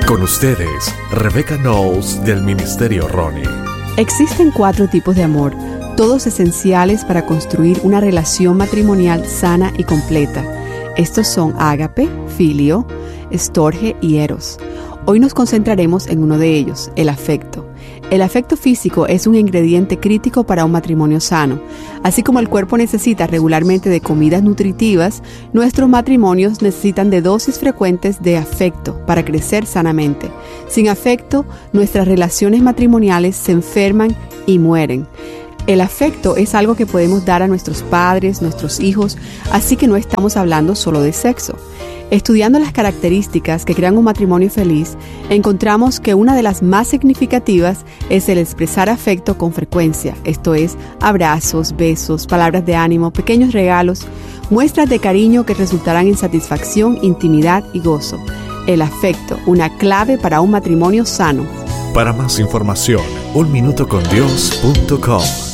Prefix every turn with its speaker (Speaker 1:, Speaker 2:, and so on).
Speaker 1: Con ustedes, Rebecca Knowles del Ministerio Ronnie.
Speaker 2: Existen 4 tipos de amor, todos esenciales para construir una relación matrimonial sana y completa. Estos son ágape, filio, storge y eros. Hoy nos concentraremos en uno de ellos, el afecto. El afecto físico es un ingrediente crítico para un matrimonio sano. Así como el cuerpo necesita regularmente de comidas nutritivas, nuestros matrimonios necesitan de dosis frecuentes de afecto para crecer sanamente. Sin afecto, nuestras relaciones matrimoniales se enferman y mueren. El afecto es algo que podemos dar a nuestros padres, nuestros hijos, así que no estamos hablando solo de sexo. Estudiando las características que crean un matrimonio feliz, encontramos que una de las más significativas es el expresar afecto con frecuencia, esto es, abrazos, besos, palabras de ánimo, pequeños regalos, muestras de cariño que resultarán en satisfacción, intimidad y gozo. El afecto, una clave para un matrimonio sano.
Speaker 1: Para más información, unminutocondios.com.